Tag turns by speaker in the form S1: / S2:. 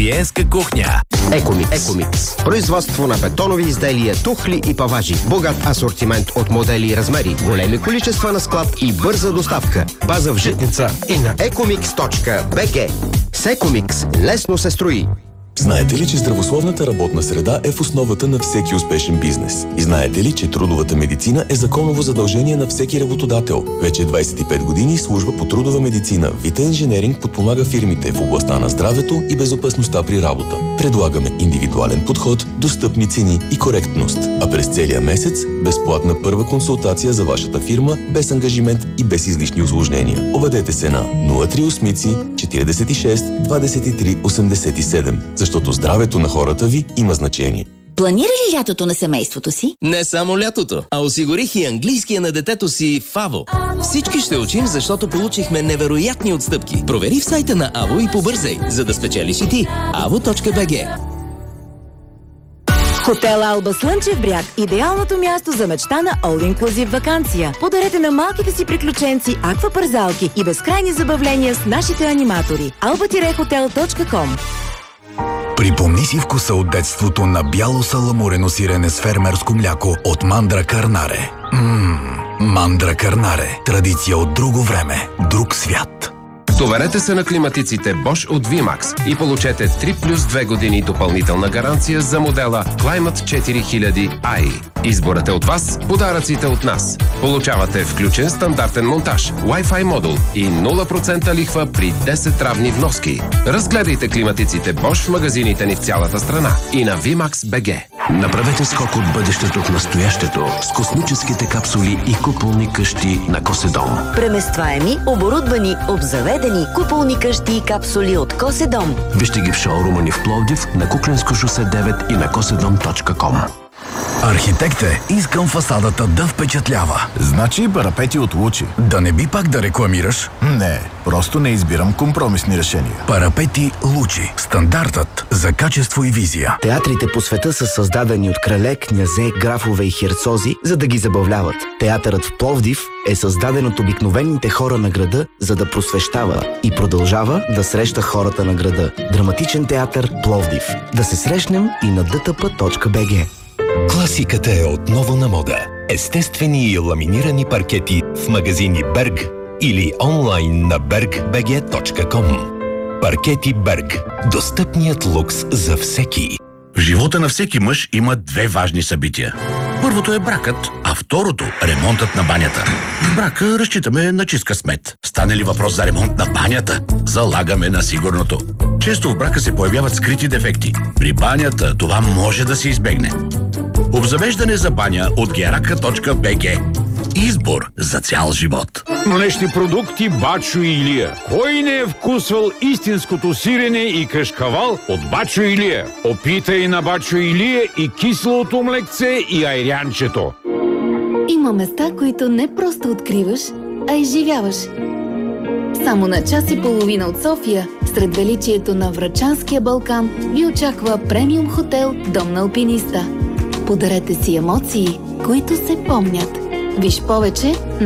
S1: клиентска кухня.
S2: Екомикс. Производство на бетонови изделия, тухли и паважи. Богат асортимент от модели и размери. Големи количества на склад и бърза доставка. База в Житница и на ecomix.bg. С Екомикс лесно се строи.
S3: Знаете ли, че здравословната работна среда е в основата на всеки успешен бизнес? И знаете ли, че трудовата медицина е законово задължение на всеки работодател? Вече 25 години служба по трудова медицина Vita Engineering подпомага фирмите в областта на здравето и безопасността при работа. Предлагаме индивидуален подход, достъпни цени и коректност. А през целия месец безплатна първа консултация за вашата фирма, без ангажимент и без излишни усложнения. Обадете се на 038 46 23 87, защото здравето на хората ви има значение.
S4: Планира ли лятото на семейството си?
S1: Не само лятото, а осигурих и английския на детето си в АВО. Всички ще учим, защото получихме невероятни отстъпки. Провери в сайта на АВО и побързай, за да спечелиш и ти. avo.bg.
S5: Хотел Алба Слънчев бряг – идеалното място за мечта на All Inclusive ваканция. Подарете на малките си приключенци аквапарзалки и безкрайни забавления с нашите аниматори. alba-hotel.com.
S6: Припомни си вкуса от детството на бяло саламурено сирене с фермерско мляко от Мандра Карнаре. Мандра Карнаре. Традиция от друго време, друг свят.
S7: Доверете се на климатиците Bosch от VMAX и получете 3+2 години допълнителна гаранция за модела Climate 4000i. Изборът е от вас, подаръците от нас. Получавате включен стандартен монтаж, Wi-Fi модул и 0% лихва при 10 равни вноски. Разгледайте климатиците Bosch в магазините ни в цялата страна и на VMAX.bg.
S8: Направете скок от бъдещето в настоящето с космическите капсули и куполни къщи на Коседом.
S5: Преместваеми, оборудвани, обзаведени куполни къщи и капсули от Коседом.
S8: Вижте ги в шоурума ни в Пловдив, на Кукленско шосе 9 и на kosedom.com.
S6: Архитекте, искам фасадата да впечатлява.
S9: Значи парапети от Лучи.
S6: Да не би пак да рекламираш?
S9: Не, просто не избирам компромисни решения.
S6: Парапети Лучи. Стандартът за качество и визия.
S2: Театрите по света са създадени от крале, князе, графове и херцози, за да ги забавляват. Театърът в Пловдив е създаден от обикновените хора на града, за да просвещава и продължава да среща хората на града. Драматичен театър Пловдив. Да се срещнем и на dtp.bg.
S10: Класиката е отново на мода. Естествени и ламинирани паркети в магазини Берг или онлайн на bergbg.com. Паркети Берг. Достъпният лукс за всеки.
S11: В живота на всеки мъж има две важни събития. Първото е бракът, а второто – ремонтът на банята. В брака разчитаме на чистка смет. Стане ли въпрос за ремонт на банята, залагаме на сигурното. Често в брака се появяват скрити дефекти. При банята това може да се избегне. Обзавеждане за баня от geraka.bg. Избор за цял живот.
S12: Млечни продукти Бачо и Илия. Кой не е вкусвал истинското сирене и кашкавал от Бачо и Илия? Опитай на Бачо и Илия и киселото млекце и айрянчето.
S13: Има места, които не просто откриваш, а изживяваш. Само на час и половина от София, сред величието на Врачанския Балкан, ви очаква премиум хотел Дом на алпиниста. Подарете си емоции, които се помнят. Виж повече